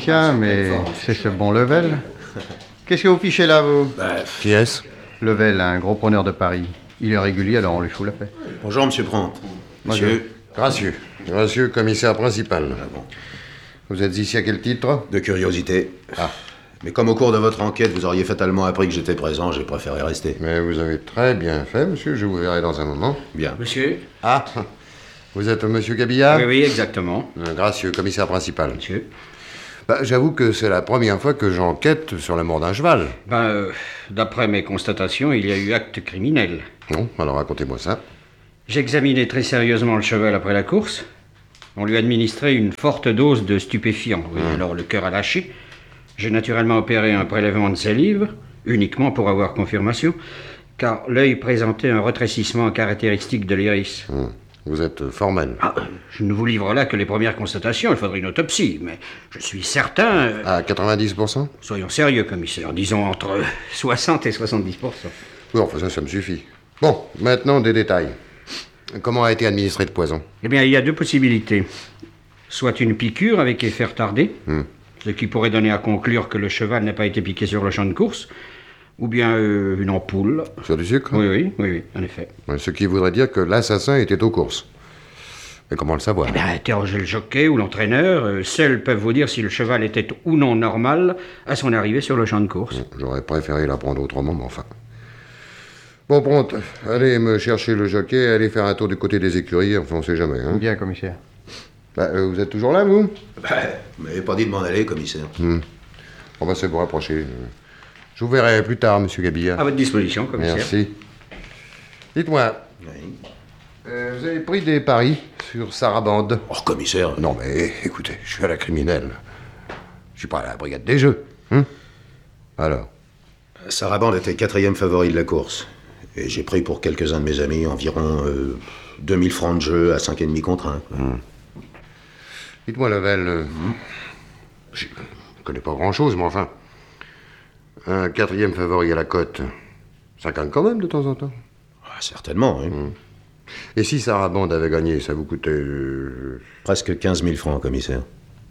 Tiens, mais c'est ce bon Level. Qu'est-ce que vous fichez là, vous? Qui est-ce? Level, un gros preneur de Paris. Il est régulier, alors on lui fout la paix. Bonjour, monsieur Prante. Monsieur Gracieux. Gracieux, commissaire principal. Ah bon. Vous êtes ici à quel titre? De curiosité. Ah. Mais comme au cours de votre enquête, vous auriez fatalement appris que j'étais présent, j'ai préféré rester. Mais vous avez très bien fait, monsieur. Je vous verrai dans un moment. Bien. Monsieur? Ah, vous êtes monsieur Gabillard? Oui, oui, exactement. Gracieux, commissaire principal. Monsieur? J'avoue que c'est la première fois que j'enquête sur la mort d'un cheval. D'après mes constatations, il y a eu acte criminel. Bon, alors racontez-moi ça. J'ai examiné très sérieusement le cheval après la course. On lui a administré une forte dose de stupéfiants. Oui, alors le cœur a lâché. J'ai naturellement opéré un prélèvement de salive, uniquement pour avoir confirmation, car l'œil présentait un rétrécissement caractéristique de l'iris. Vous êtes formel. Je ne vous livre là que les premières constatations, il faudrait une autopsie, mais je suis certain... À 90%? Soyons sérieux, commissaire, disons entre 60 et 70%. Oui, enfin ça me suffit. Bon, maintenant des détails. Comment a été administré le poison? Eh bien, il y a deux possibilités. Soit une piqûre avec effet retardé, ce qui pourrait donner à conclure que le cheval n'a pas été piqué sur le champ de course, ou bien une ampoule. Sur du sucre? Oui, en effet. Ce qui voudrait dire que l'assassin était aux courses. Mais comment le savoir? Eh bien, interrogez le jockey ou l'entraîneur. Seuls peuvent vous dire si le cheval était ou non normal à son arrivée sur le champ de course. J'aurais préféré l'apprendre autrement, mais enfin... Bon, Pronte, allez me chercher le jockey, allez faire un tour du côté des écuries, enfin on sait jamais. Hein. Bien, commissaire. Vous êtes toujours là, vous? Vous m'avez pas dit de m'en aller, commissaire. Bon, c'est pour approcher. Je vous verrai plus tard, monsieur Gabillard. À votre disposition, commissaire. Merci. Dites-moi, Oui. vous avez pris des paris sur Sarabande? Oh, commissaire. Non, mais écoutez, je suis à la criminelle. Je suis pas à la brigade des jeux. Alors? Sarabande était 4e favori de la course. Et j'ai pris pour quelques-uns de mes amis environ 2000 francs de jeu à 5,5 contre 1. Dites-moi, Level, je connais pas grand-chose, mais enfin, un 4e favori à la cote, ça gagne quand même de temps en temps. Ah, certainement, oui. Et si Sarabande avait gagné, ça vous coûtait... Presque 15 000 francs, commissaire.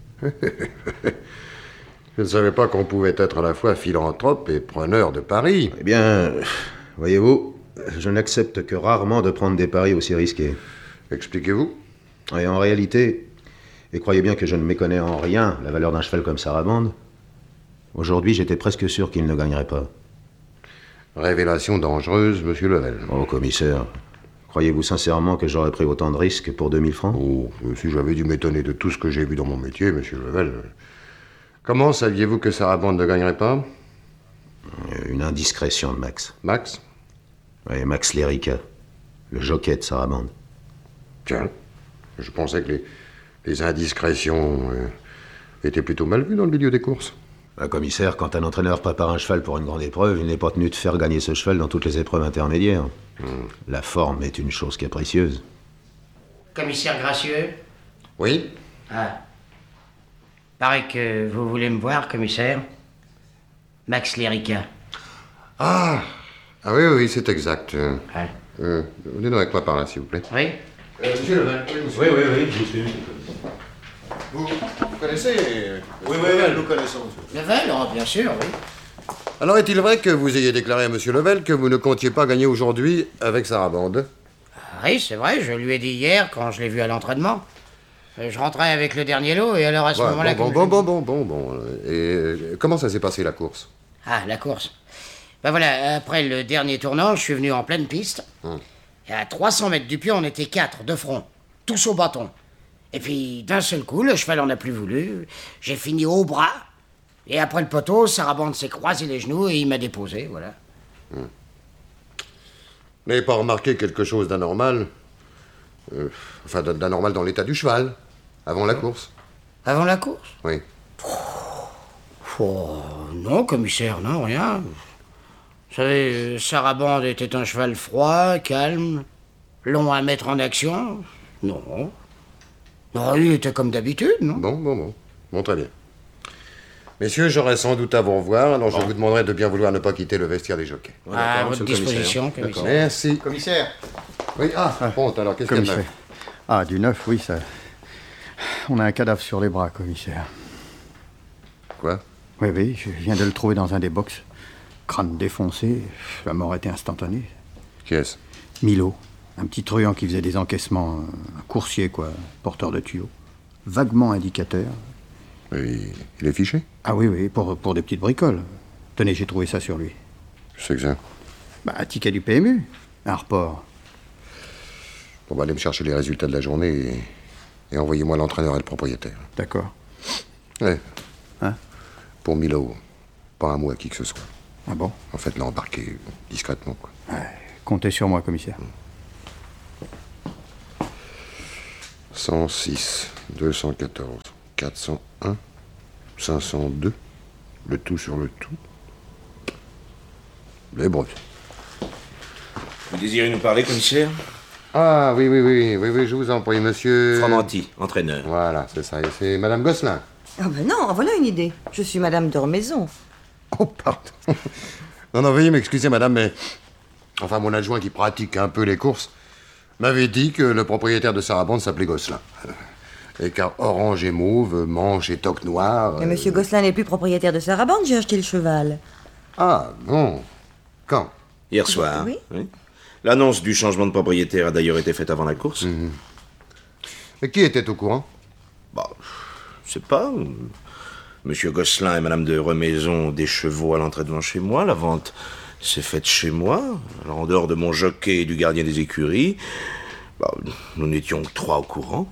Je ne savais pas qu'on pouvait être à la fois philanthrope et preneur de paris. Eh bien, voyez-vous, je n'accepte que rarement de prendre des paris aussi risqués. Expliquez-vous. Et en réalité, et croyez bien que je ne méconnais en rien la valeur d'un cheval comme Sarabande, aujourd'hui j'étais presque sûr qu'il ne gagnerait pas. Révélation dangereuse, monsieur Level. Oh, commissaire, croyez-vous sincèrement que j'aurais pris autant de risques pour 2000 francs? Oh, si j'avais dû m'étonner de tout ce que j'ai vu dans mon métier, monsieur Level. Comment saviez-vous que Sarabande ne gagnerait pas? Une indiscrétion de Max. Max? Oui, Max Lérica, le jockey de Sarabande. Tiens, je pensais que les indiscrétions étaient plutôt mal vues dans le milieu des courses. Commissaire, quand un entraîneur prépare un cheval pour une grande épreuve, il n'est pas tenu de faire gagner ce cheval dans toutes les épreuves intermédiaires. La forme est une chose capricieuse. Commissaire Gracieux? Oui? Paraît que vous voulez me voir, commissaire. Max Lérica. Ah oui, c'est exact. Ouais. Venez avec moi par là, s'il vous plaît. Oui? Monsieur Level. Oui, je vous suis. Vous connaissez? Oui, nous connaissons. Level, oh, bien sûr, oui. Alors, est-il vrai que vous ayez déclaré à monsieur Level que vous ne comptiez pas gagner aujourd'hui avec Sarabande? Oui, c'est vrai, je lui ai dit hier quand je l'ai vu à l'entraînement. Je rentrais avec le dernier lot et alors à ce moment-là... Bon. Et comment ça s'est passé, la course? Ah, la course. Ben voilà, après le dernier tournant, je suis venu en pleine piste. Et à 300 mètres du pied, on était 4, de front, tous au bâton. Et puis, d'un seul coup, le cheval en a plus voulu. J'ai fini au bras. Et après le poteau, Sarabande s'est croisé les genoux et il m'a déposé, voilà. Vous n'avez pas remarqué quelque chose d'anormal? D'anormal dans l'état du cheval, avant la course? Avant la course? Oui. Oh, non, commissaire, non, rien. Vous savez, Sarabande était un cheval froid, calme, long à mettre en action. Non. Non, il était comme d'habitude, non? Bon, très bien. Messieurs, j'aurai sans doute à vous revoir, alors je vous demanderai de bien vouloir ne pas quitter le vestiaire des jockeys. À votre disposition, commissaire. Merci. Commissaire. Oui, bon, alors qu'est-ce qu'il y a de neuf? Ah, du neuf, oui, ça... On a un cadavre sur les bras, commissaire. Quoi? Oui, je viens de le trouver dans un des box. Crâne défoncé, la mort était instantanée. Qui est-ce? Milo, un petit truand qui faisait des encaissements, un coursier, quoi, porteur de tuyaux. Vaguement indicateur. Il est fiché? Ah oui, pour des petites bricoles. Tenez, j'ai trouvé ça sur lui. C'est que ça. Un ticket du PMU, un report. On va aller me chercher les résultats de la journée et envoyez-moi l'entraîneur et le propriétaire. D'accord. Ouais. Hein? Pour Milo, pas un mot à qui que ce soit. Ah bon? En fait, l'a embarqué discrètement, quoi. Ouais, comptez sur moi, commissaire. 106, 214, 401, 502, le tout sur le tout. Les brutes. Vous désirez nous parler, commissaire? Ah, oui, je vous en prie, monsieur... Fromanti, entraîneur. Voilà, c'est ça, et c'est madame Gosselin. Ah ben non, voilà une idée. Je suis madame de Remaison. Oh, pardon. Non, veuillez m'excuser, madame, mais... Enfin, mon adjoint qui pratique un peu les courses m'avait dit que le propriétaire de Sarabande s'appelait Gosselin. Et car orange et mauve, manche et toque noire... Mais monsieur Gosselin n'est plus propriétaire de Sarabande, j'ai acheté le cheval. Ah, bon. Quand? Hier soir. Oui. L'annonce du changement de propriétaire a d'ailleurs été faite avant la course. Mais qui était au courant? Bah, je sais pas. Monsieur Gosselin et madame de Remaison ont des chevaux à l'entrée devant chez moi. La vente s'est faite chez moi. Alors, en dehors de mon jockey et du gardien des écuries, bah, nous n'étions que 3 au courant.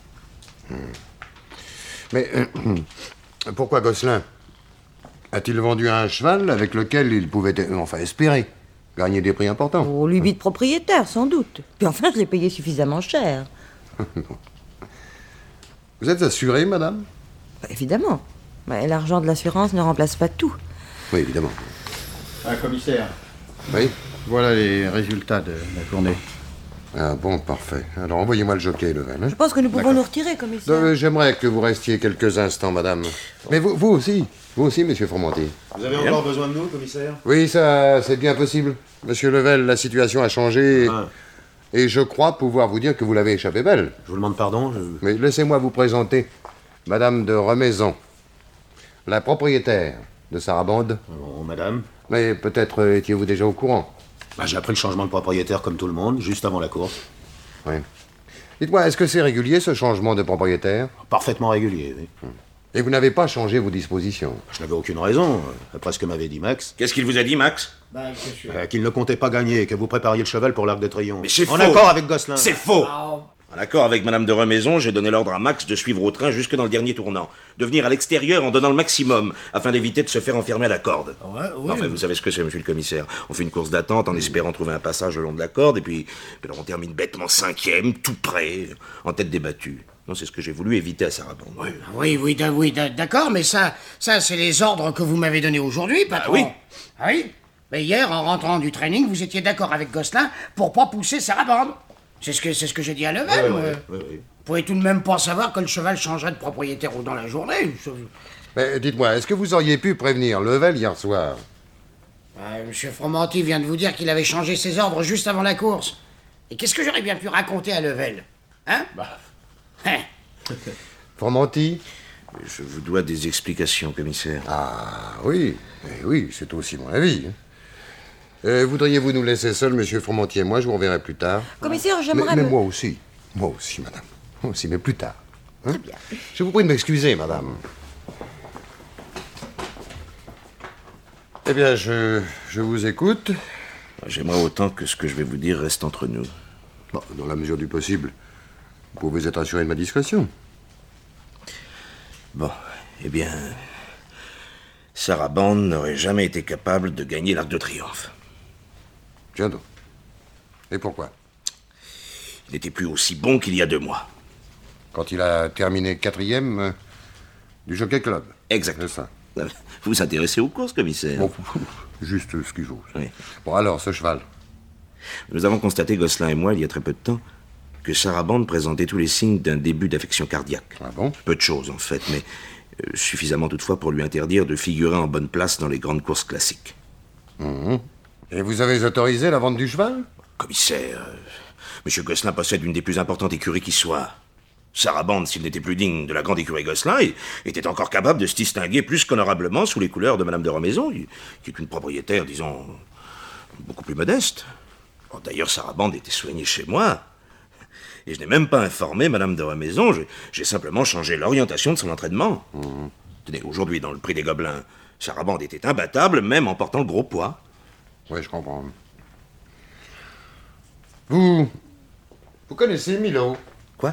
Mais pourquoi Gosselin a-t-il vendu un cheval avec lequel il pouvait espérer gagner des prix importants? Au lubi de propriétaire, sans doute. Puis enfin, je l'ai payé suffisamment cher. Vous êtes assurée, madame? Bah, évidemment. Mais l'argent de l'assurance ne remplace pas tout. Oui, évidemment. Commissaire, Oui? voilà les résultats de la journée. Ah bon, parfait. Alors envoyez-moi le jockey et le ven. Je pense que nous pouvons nous retirer, commissaire. J'aimerais que vous restiez quelques instants, madame. Mais vous aussi, monsieur Fromanti. Vous avez encore besoin de nous, commissaire? Oui, ça, c'est bien possible. Monsieur Level, la situation a changé. Et je crois pouvoir vous dire que vous l'avez échappé belle. Je vous demande pardon, Mais laissez-moi vous présenter madame de Remaison, la propriétaire de Sarabande. Bon, madame. Mais peut-être étiez-vous déjà au courant. J'ai appris le changement de propriétaire comme tout le monde, juste avant la course. Oui. Dites-moi, est-ce que c'est régulier ce changement de propriétaire? Parfaitement régulier, oui. Et vous n'avez pas changé vos dispositions? Je n'avais aucune raison, après ce que m'avait dit Max. Qu'est-ce qu'il vous a dit, Max? Qu'il ne comptait pas gagner, que vous prépariez le cheval pour l'Arc de Triomphe. Mais c'est En faux. accord avec Gosselin. C'est faux. En accord avec madame de Remaison, j'ai donné l'ordre à Max de suivre au train jusque dans le dernier tournant, de venir à l'extérieur en donnant le maximum, afin d'éviter de se faire enfermer à la corde. Enfin, vous savez ce que c'est, monsieur le commissaire. On fait une course d'attente en espérant trouver un passage le long de la corde, et puis alors on termine bêtement 5e, tout près, en tête des battues. Non, c'est ce que j'ai voulu éviter à Sarabande. Oui, d'accord, mais ça c'est les ordres que vous m'avez donnés aujourd'hui, patron. oui. Ah oui? Mais hier, en rentrant du training, vous étiez d'accord avec Gosselin pour pas pousser Sarabande. C'est ce que j'ai dit à Level. Oui. Vous pouvez tout de même pas savoir que le cheval changerait de propriétaire dans la journée. Mais dites-moi, est-ce que vous auriez pu prévenir Level hier soir? Monsieur Fromanti vient de vous dire qu'il avait changé ses ordres juste avant la course. Et qu'est-ce que j'aurais bien pu raconter à Level? Hein? Fromanti? Je vous dois des explications, commissaire. Ah oui, oui, c'est aussi mon avis. Voudriez-vous nous laisser seuls, monsieur Fromanti et moi? Je vous reverrai plus tard. Commissaire, j'aimerais Mais me... moi aussi, madame. Moi aussi, mais plus tard. Hein? Très bien. Je vous prie de m'excuser, madame. Eh bien, je vous écoute. J'aimerais autant que ce que je vais vous dire reste entre nous. Bon, dans la mesure du possible, vous pouvez être assuré de ma discrétion. Bon, eh bien... Sarabande n'aurait jamais été capable de gagner l'Arc de Triomphe. Tiens donc. Et pourquoi? Il n'était plus aussi bon qu'il y a 2 mois. Quand il a terminé 4e du Jockey Club. Exact. C'est ça. Vous vous intéressez aux courses, commissaire? Bon, juste ce qu'il faut. Oui. Bon, alors, ce cheval. Nous avons constaté, Gosselin et moi, il y a très peu de temps, que Sarabande présentait tous les signes d'un début d'affection cardiaque. Ah bon? Peu de choses, en fait, mais suffisamment toutefois pour lui interdire de figurer en bonne place dans les grandes courses classiques. Et vous avez autorisé la vente du cheval? Commissaire, Monsieur Gosselin possède une des plus importantes écuries qui soit. Sarabande, s'il n'était plus digne de la grande écurie Gosselin, était encore capable de se distinguer plus qu'honorablement sous les couleurs de Madame de Remaison, qui est une propriétaire, disons, beaucoup plus modeste. Bon, d'ailleurs, Sarabande était soignée chez moi. Et je n'ai même pas informé Madame de Remaison, j'ai simplement changé l'orientation de son entraînement. Tenez, aujourd'hui, dans le prix des Gobelins, Sarabande était imbattable, même en portant le gros poids. Oui, je comprends. Vous connaissez Milo? Quoi?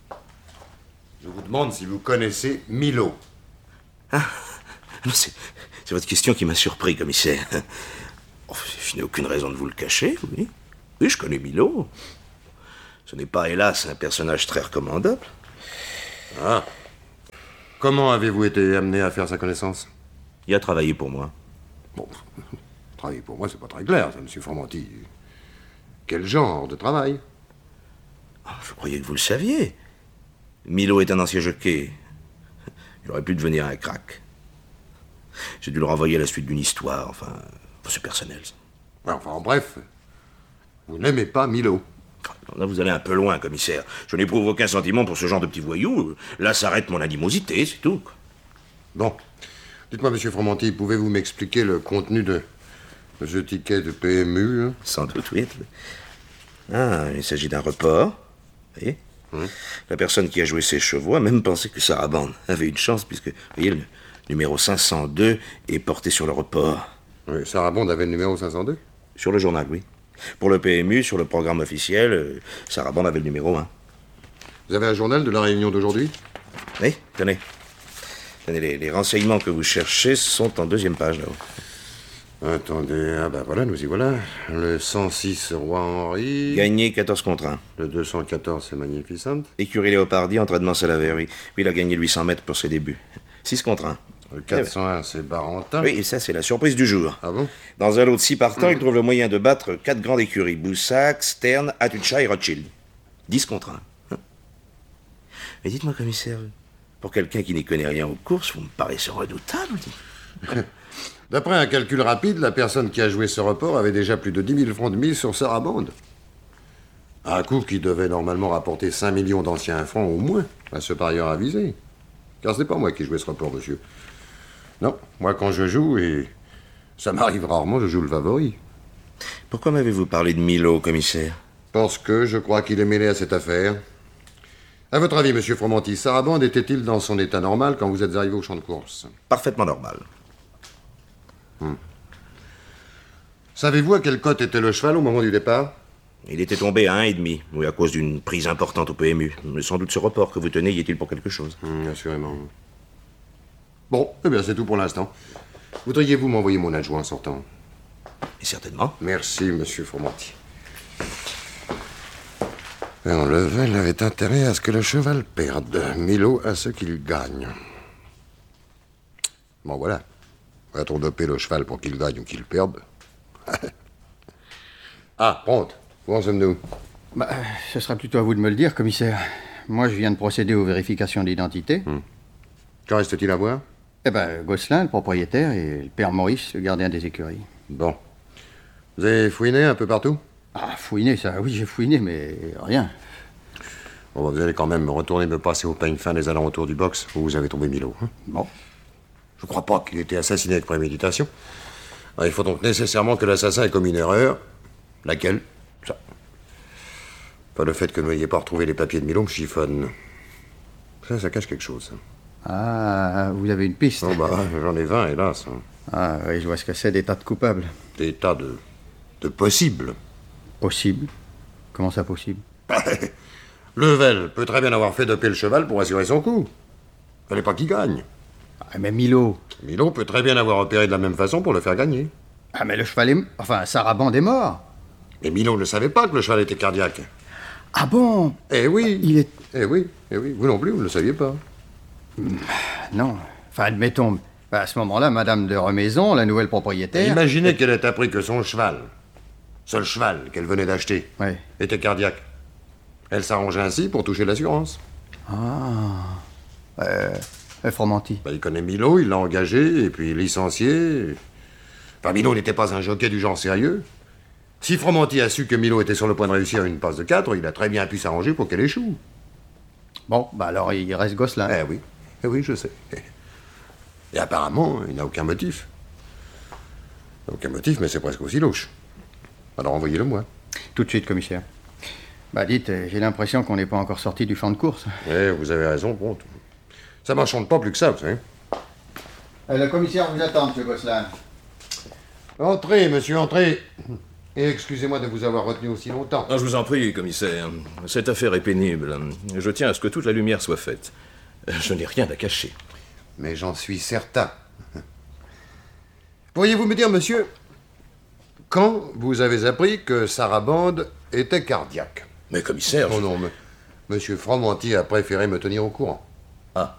Je vous demande si vous connaissez Milo. Ah, c'est votre question qui m'a surpris, commissaire. Oh, je n'ai aucune raison de vous le cacher, oui. Oui, je connais Milo. Ce n'est pas, hélas, un personnage très recommandable. Ah. Comment avez-vous été amené à faire sa connaissance? Il a travaillé pour moi. Bon, travailler pour moi, c'est pas très clair, ça, monsieur Formanti. Quel genre de travail? Oh, je croyais que vous le saviez. Milo est un ancien jockey. Il aurait pu devenir un crack. J'ai dû le renvoyer à la suite d'une histoire, enfin, c'est personnel, ça. Ouais, enfin, bref, vous n'aimez pas Milo. Là, vous allez un peu loin, commissaire. Je n'éprouve aucun sentiment pour ce genre de petits voyous. Là s'arrête mon animosité, c'est tout. Bon. Dites-moi, monsieur Formanti, pouvez-vous m'expliquer le contenu de ce ticket de PMU, hein? Sans doute, oui. Ah, il s'agit d'un report. Vous voyez? La personne qui a joué ses chevaux a même pensé que Sarabande avait une chance, puisque, vous voyez, le numéro 502 est porté sur le report. Oui, Sarabande avait le numéro 502? Sur le journal, oui. Pour le PMU, sur le programme officiel, Sarabande avait le numéro 1. Vous avez un journal de la réunion d'aujourd'hui? Oui, tenez. Tenez, les renseignements que vous cherchez sont en deuxième page, là-haut. Attendez, ah ben voilà, nous y voilà. Le 106 Roi Henri. Gagné 14 contre 1. Le 214, c'est Magnificent. Écurie Léopardi, entraînement Salaver, oui. Puis il a gagné 800 mètres pour ses débuts. 6 contre 1. Le 401, c'est Barentin. Oui, et ça, c'est la surprise du jour. Ah bon? Dans un lot de 6 partants, il trouve le moyen de battre 4 grandes écuries. Boussac, Stern, Atucha et Rothschild. 10 contre 1. Mais dites-moi, commissaire, pour quelqu'un qui n'y connaît rien aux courses, vous me paraissez redoutable. D'après un calcul rapide, la personne qui a joué ce report avait déjà plus de 10 000 francs de mise sur Sarabande. Un coup qui devait normalement rapporter 5 millions d'anciens francs au moins à ce parieur avisé. Car ce n'est pas moi qui jouais ce report, monsieur. Non, moi quand je joue, et ça m'arrive rarement, je joue le favori. Pourquoi m'avez-vous parlé de Milo, commissaire? Parce que je crois qu'il est mêlé à cette affaire. À votre avis, monsieur Formanti, Sarabande était-il dans son état normal quand vous êtes arrivé au champ de course? Parfaitement normal. Savez-vous à quelle cote était le cheval au moment du départ? Il était tombé à 1,5, oui, à cause d'une prise importante au PMU. Mais sans doute ce report que vous tenez y est-il pour quelque chose? Assurément. Bon, eh bien, c'est tout pour l'instant. Voudriez-vous m'envoyer mon adjoint en sortant? Et certainement. Merci, monsieur Formanti. Alors, Level avait intérêt à ce que le cheval perde. Milo à ce qu'il gagne. Bon, voilà. Va-t-on doper le cheval pour qu'il gagne ou qu'il perde? Ah, Pronte, où en sommes-nous? Bah, ce sera plutôt à vous de me le dire, commissaire. Moi, je viens de procéder aux vérifications d'identité. Que reste-t-il à voir? Eh ben, Gosselin, le propriétaire, et le père Maurice, le gardien des écuries. Bon. Vous avez fouiné un peu partout? Ah, fouiner, ça, oui, j'ai fouiné, mais rien. Bon, vous allez quand même retourner me passer au peigne fin des alentours du box où vous avez trouvé Milo. Hein? Bon. Je crois pas qu'il ait été assassiné avec préméditation. Alors, il faut donc nécessairement que l'assassin ait commis une erreur. Laquelle? Ça. Pas le fait que vous n'ayez pas retrouvé les papiers de Milo me chiffonne. Ça cache quelque chose. Ah, vous avez une piste? Oh, bah, j'en ai 20, hélas. Ah, oui, je vois ce que c'est, des tas de coupables. Des tas de possibles. Possible? Comment ça, possible? Level peut très bien avoir fait doper le cheval pour assurer son coup. Fallait pas qu'il gagne. Ah, mais Milo... Milo peut très bien avoir opéré de la même façon pour le faire gagner. Ah, mais le cheval est... Enfin, Sarabande est mort. Mais Milo ne savait pas que le cheval était cardiaque. Ah bon? Eh oui. Il est... Eh oui. Vous non plus, vous ne le saviez pas. Non. Enfin, admettons... À ce moment-là, Madame de Remaison, la nouvelle propriétaire... Imaginez qu'elle ait appris que son cheval, seul cheval qu'elle venait d'acheter, Ouais. était cardiaque. Elle s'arrangeait ainsi pour toucher l'assurance. Formanti. Il connaît Milo, il l'a engagé, et puis licencié. Enfin, Milo n'était pas un jockey du genre sérieux. Si Formanti a su que Milo était sur le point de réussir une passe de 4, il a très bien pu s'arranger pour qu'elle échoue. Bon, bah alors il reste Gosselin. Eh oui, je sais. Et apparemment, il n'a aucun motif. Aucun motif, mais c'est presque aussi louche. Alors envoyez-le moi. Tout de suite, commissaire. Bah dites, j'ai l'impression qu'on n'est pas encore sorti du champ de course. Eh, vous avez raison, bon. Ça m'enchante pas plus que ça, vous savez. Le commissaire vous attend, monsieur Gosselin. Entrez, monsieur, entrez. Et excusez-moi de vous avoir retenu aussi longtemps. Non, je vous en prie, commissaire. Cette affaire est pénible. Je tiens à ce que toute la lumière soit faite. Je n'ai rien à cacher. Mais j'en suis certain. Pourriez-vous me dire, monsieur, quand vous avez appris que Sarabande était cardiaque? Mais commissaire... Oh non, monsieur Fromenty a préféré me tenir au courant. Ah.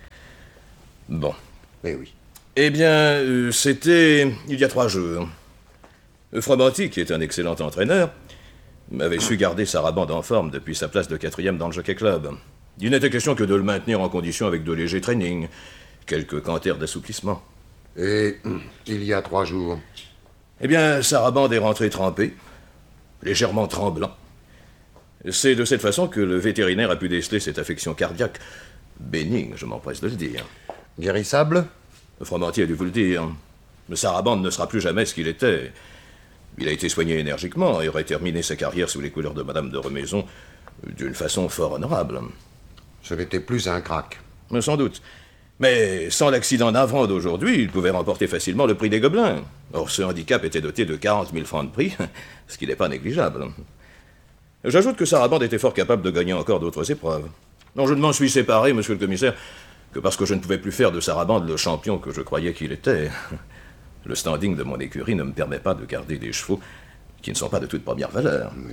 Bon. Eh oui. Eh bien, c'était il y a 3 jours. Fromenty, qui est un excellent entraîneur, m'avait su garder Sarabande en forme depuis sa place de 4e dans le Jockey Club. Il n'était question que de le maintenir en condition avec de légers trainings, quelques canters d'assouplissement. Et il y a 3 jours? Eh bien, Sarabande est rentré trempé, légèrement tremblant. C'est de cette façon que le vétérinaire a pu déceler cette affection cardiaque, bénigne, je m'empresse de le dire. Guérissable? Fromenty a dû vous le dire. Sarabande ne sera plus jamais ce qu'il était. Il a été soigné énergiquement et aurait terminé sa carrière sous les couleurs de Madame de Remaison d'une façon fort honorable. Ce n'était plus un crack. Sans doute. Mais sans l'accident navrant d'aujourd'hui, il pouvait remporter facilement le prix des Gobelins. Or, ce handicap était doté de 40 000 francs de prix, ce qui n'est pas négligeable. J'ajoute que Sarabande était fort capable de gagner encore d'autres épreuves. Non, je ne m'en suis séparé, monsieur le commissaire, que parce que je ne pouvais plus faire de Sarabande le champion que je croyais qu'il était. Le standing de mon écurie ne me permet pas de garder des chevaux qui ne sont pas de toute première valeur. Oui.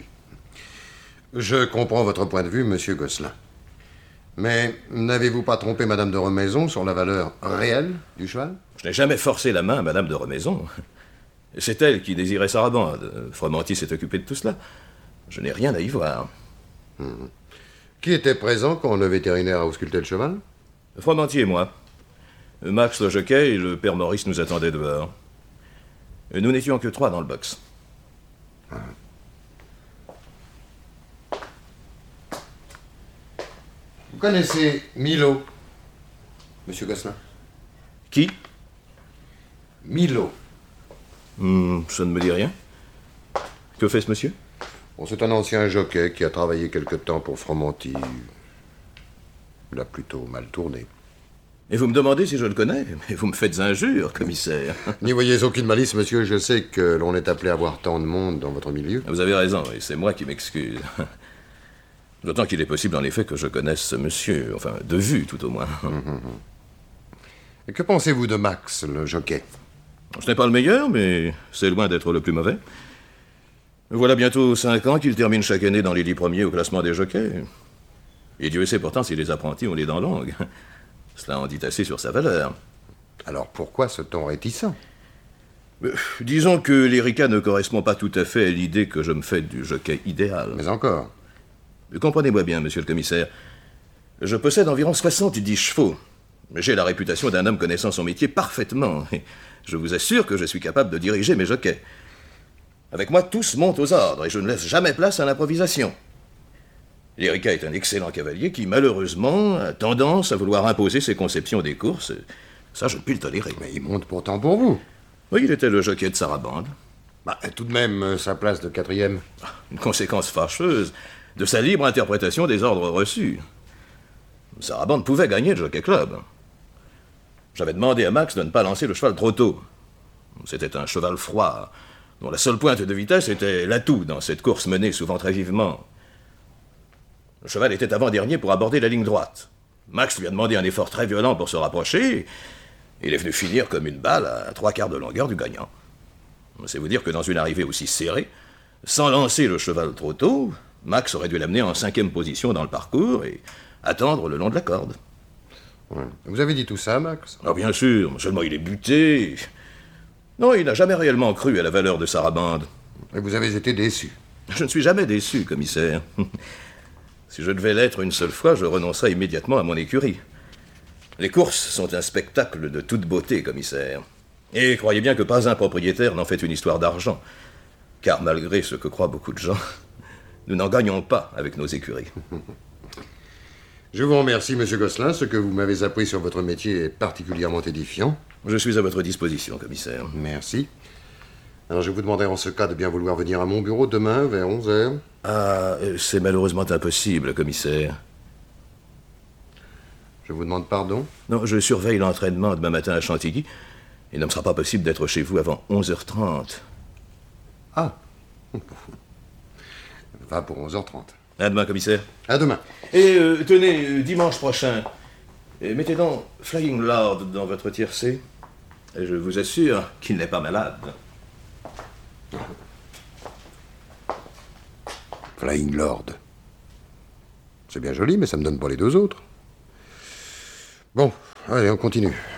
Je comprends votre point de vue, monsieur Gosselin. Mais n'avez-vous pas trompé Madame de Remaison sur la valeur réelle du cheval? Je n'ai jamais forcé la main à Madame de Remaison. C'est elle qui désirait Sarabande. Fromenty s'est occupé de tout cela. Je n'ai rien à y voir. Qui était présent quand le vétérinaire a ausculté le cheval? Fromenty et moi. Max le jockey et le père Maurice nous attendaient dehors. Nous n'étions que 3 dans le box. Vous connaissez Milo, monsieur Gosselin? Qui? Milo. Ça ne me dit rien. Que fait ce monsieur? Bon, c'est un ancien jockey qui a travaillé quelque temps pour Fromenty. Il a plutôt mal tourné. Et vous me demandez si je le connais? Mais vous me faites injure, commissaire. N'y voyez aucune malice, monsieur. Je sais que l'on est appelé à voir tant de monde dans votre milieu. Vous avez raison, et c'est moi qui m'excuse. D'autant qu'il est possible, en effet, que je connaisse ce monsieur. Enfin, de vue, tout au moins. Et que pensez-vous de Max, le jockey? Ce n'est pas le meilleur, mais c'est loin d'être le plus mauvais. Voilà bientôt 5 ans qu'il termine chaque année dans les 10 premiers au classement des jockeys. Et Dieu sait pourtant si les apprentis ont les dents longues. Cela en dit assez sur sa valeur. Alors pourquoi ce ton réticent? Disons que l'Erika ne correspond pas tout à fait à l'idée que je me fais du jockey idéal. Mais encore. Comprenez-moi bien, monsieur le commissaire. Je possède environ 70 chevaux. J'ai la réputation d'un homme connaissant son métier parfaitement. Et je vous assure que je suis capable de diriger mes jockeys. Avec moi, tous montent aux ordres et je ne laisse jamais place à l'improvisation. L'Erika est un excellent cavalier qui, malheureusement, a tendance à vouloir imposer ses conceptions des courses. Ça, je ne puis le tolérer. Mais il monte pourtant pour vous. Oui, il était le jockey de Sarabande. Tout de même, sa place de 4e. Une conséquence fâcheuse de sa libre interprétation des ordres reçus. Sarabande pouvait gagner le Jockey Club. J'avais demandé à Max de ne pas lancer le cheval trop tôt. C'était un cheval froid, dont la seule pointe de vitesse était l'atout dans cette course menée souvent très vivement. Le cheval était avant-dernier pour aborder la ligne droite. Max lui a demandé un effort très violent pour se rapprocher. Il est venu finir comme une balle à 3/4 de longueur du gagnant. C'est vous dire que dans une arrivée aussi serrée, sans lancer le cheval trop tôt, Max aurait dû l'amener en 5e position dans le parcours et attendre le long de la corde. Ouais. Vous avez dit tout ça, Max? Ah, bien sûr, seulement il est buté. Non, il n'a jamais réellement cru à la valeur de Sarabande. Et vous avez été déçu? Je ne suis jamais déçu, commissaire. Si je devais l'être une seule fois, je renoncerais immédiatement à mon écurie. Les courses sont un spectacle de toute beauté, commissaire. Et croyez bien que pas un propriétaire n'en fait une histoire d'argent. Car malgré ce que croient beaucoup de gens, nous n'en gagnons pas avec nos écuries. Je vous remercie, monsieur Gosselin. Ce que vous m'avez appris sur votre métier est particulièrement édifiant. Je suis à votre disposition, commissaire. Merci. Alors, je vous demanderai en ce cas de bien vouloir venir à mon bureau demain vers 11h. Ah, c'est malheureusement impossible, commissaire. Je vous demande pardon. Non, je surveille l'entraînement demain matin à Chantilly. Il ne me sera pas possible d'être chez vous avant 11h30. Ah. Va pour 11h30. À demain, commissaire. À demain. Et tenez, dimanche prochain, mettez donc Flying Lord dans votre tiercé. Et je vous assure qu'il n'est pas malade. Flying Lord. C'est bien joli, mais ça me donne pas les deux autres. Bon, allez, on continue.